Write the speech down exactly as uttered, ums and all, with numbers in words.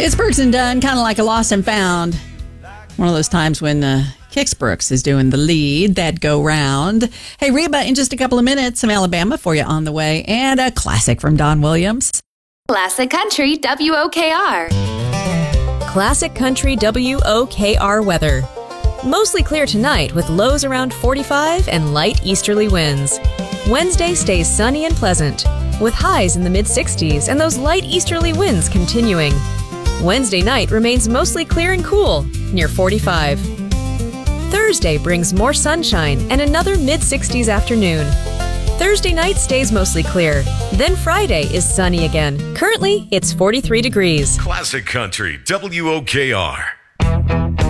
It's Brooks and Dunn, kind of like a lost and found. One of those times when uh, Kix Brooks is doing the lead, that go round. Hey, Reba, in just a couple of minutes, some Alabama for you on the way, and a classic from Don Williams. Classic Country W O K R. Classic Country W O K R weather. Mostly clear tonight with lows around forty-five and light easterly winds. Wednesday stays sunny and pleasant with highs in the mid sixties and those light easterly winds continuing. Wednesday night remains mostly clear and cool, near forty-five. Thursday brings more sunshine and another mid sixties afternoon. Thursday night stays mostly clear. Then Friday is sunny again. Currently, it's forty-three degrees. Classic Country W O K R.